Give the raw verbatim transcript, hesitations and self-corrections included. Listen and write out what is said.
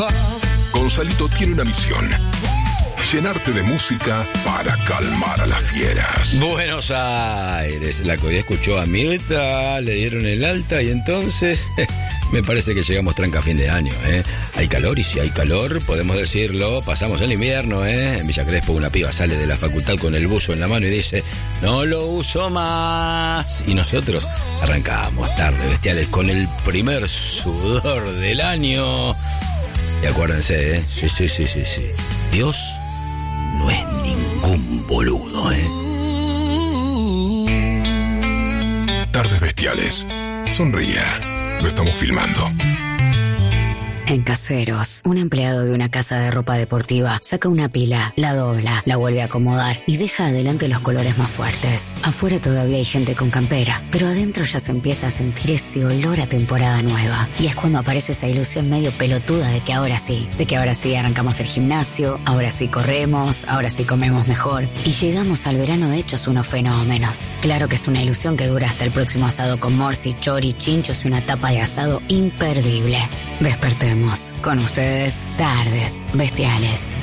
Gonzalito tiene una misión: llenarte de música para calmar a las fieras. Buenos Aires. La C O D I escuchó a Mirta, le dieron el alta y entonces me parece que llegamos tranca a fin de año, ¿eh? Hay calor y si hay calor, podemos decirlo, pasamos el invierno, ¿eh? En Villa Crespo una piba sale de la facultad con el buzo en la mano y dice, no lo uso más. Y nosotros arrancamos tarde, bestiales, con el primer sudor del año. Y acuérdense, ¿eh? Sí, sí, sí, sí, sí. Dios no es ningún boludo, ¿eh? Tardes bestiales. Sonría. Lo estamos filmando. En Caseros, un empleado de una casa de ropa deportiva saca una pila, la dobla, la vuelve a acomodar y deja adelante los colores más fuertes. Afuera todavía hay gente con campera, pero adentro ya se empieza a sentir ese olor a temporada nueva. Y es cuando aparece esa ilusión medio pelotuda de que ahora sí, de que ahora sí arrancamos el gimnasio, ahora sí corremos, ahora sí comemos mejor. Y llegamos al verano de hechos unos fenómenos. Claro que es una ilusión que dura hasta el próximo asado con morsi, chori, chinchos y una tapa de asado imperdible. Despertemos. Con ustedes, Tardes Bestiales.